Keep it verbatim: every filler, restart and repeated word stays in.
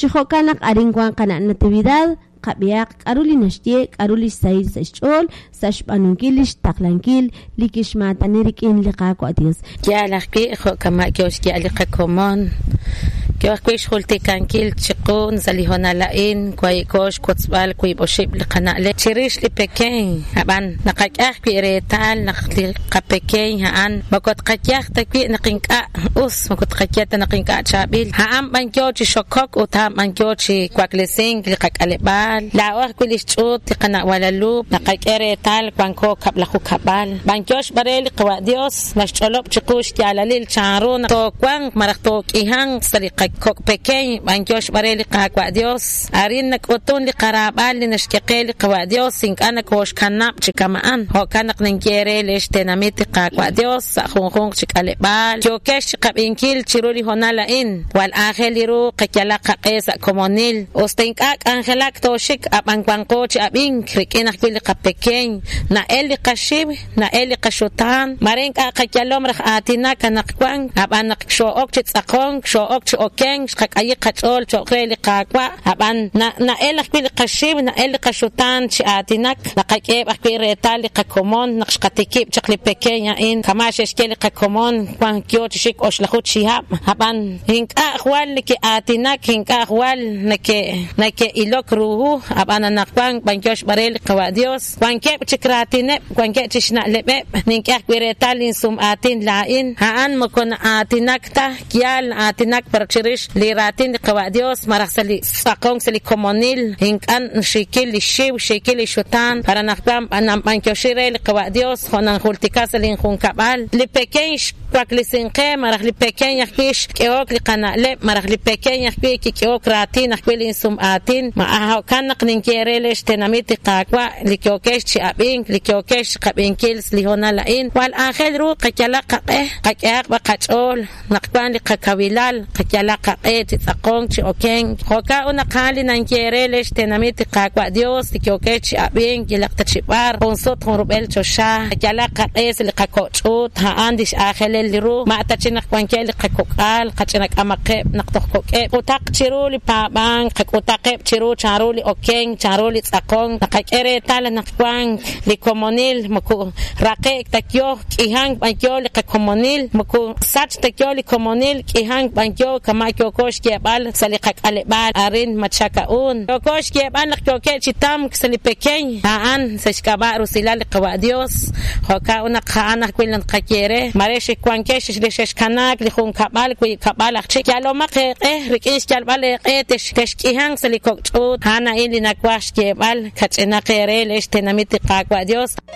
chihokanak aringuan kana natividad qabiaq arulinashtie arulish sail sachol sashpanunkilish taqlankil likish matanirikin liqaqo adios ya laqi kho kama kioski aliqa komon kioskish khultikankil chiqun salihona lain kwaikosh kotsbal kuiboshib liqanale chirish li peken haban naqaqah piretal naqli qapeken haan bakot qaqah takwi naqinqa us bakot qaqata naqinqa chabil haam bankiochi shokok utam bankiochi kwaklesing liqaqaleba la wax kulish chut qana wala lub naqaqere tal kwanko kabla khu kabal bankiosh bareli qwa dios nashcholob chiqush yalalil charun to kwan maraqto ihan saliqa kok peken bankiosh bareli qwa dios arin nakotun li qarabal li nashqeli qwa dios sin kana kosh kanap chikamaan ho kanaq ninkere lesh tenamit qwa dios khun khun chikalebal jokesh qabinkil chiruli honala in wal akheliru qakala qaqesa komonil ostinqa angelak to shik abankwanko chi abin krikena kwili qapeken na eli qashib na eli qashutan maren qa qakalom rakh atina kanaqwan abanaq shook chi tsaqon shook chi oken qaqayi qachol choqreli qaqwa aban na na eli kwili qashib na eli qashutan chi atinak na qaqeb aqiretali qakomon naqshqatikib chaqli pekenya in kamash eskeli qakomon kwan kyoch shik oshlahut shihab aban hinqa khwal ki atinak hinqa khwal nake nake ilok ruhu abana nakwan bankiosh barel qwa dios kwanke chikratine kwanke chishna lebe ninkah kwiretalin sum atin lain haan mokon atinakta kial atinak parchirish liratin qwa dios maraxsali saqong sali komonil hinkan shikil shiw shikil shutan para nakwan anam bankioshirel qwa dios khonan khultikasalin khun kabal li pekensh kwaklisinqe maraq li peken yakpish keok li qanale maraq li peken yakpi keok ratin akwilin sum atin ma aha kanaq ninkerelesh tenamit qaqwa likyokesh chi abin likyokesh qabinkil lihona lain wal akhel ru qakala qaqe qaqaq baqachol naqban liqakawilal qakala qaqe tsaqong chi oken hoka una qali ninkerelesh tenamit qaqwa dios likyokesh chi abin kilaqta chi bar consot rubel chosha qakala qaqe liqakochut ha andish akhel liru ma tachinaq kwankel qakokal qachinak amaqe naqtoqoke utaq chiruli pa bang qakotaqe chiru charuli oken charuli tsaqong naqaqere tal naqwan li komonil muku raqe takyo ihan bankyo li komonil muku sach takyo li komonil ihan bankyo kama kyokosh ke bal saliqaq albal arin machakaun kyokosh ke ban kyoke chitam sali peken haan sashkaba rusilal qwa dios hoka una khana kwiln qakere maresh kwankesh lishesh kanak li khun kabal kuy kabal achik yalo maqe rikish kalbal qetesh keshkihan sali kokchut hana ili nakwash ke bal kachena qere lesh tenamit qaqwa dios